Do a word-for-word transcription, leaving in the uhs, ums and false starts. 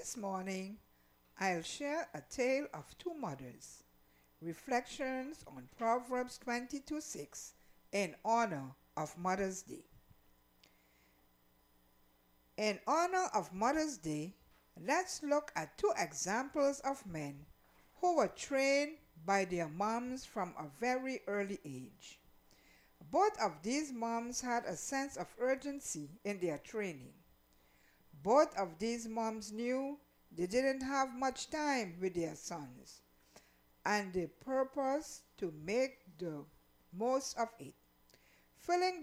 This morning, I'll share a tale of two mothers, reflections on Proverbs twenty-two six in honor of Mother's Day. In honor of Mother's Day, let's look at two examples of men who were trained by their moms from a very early age. Both of these moms had a sense of urgency in their training. Both of these moms knew they didn't have much time with their sons, and they purposed to make the most of it, filling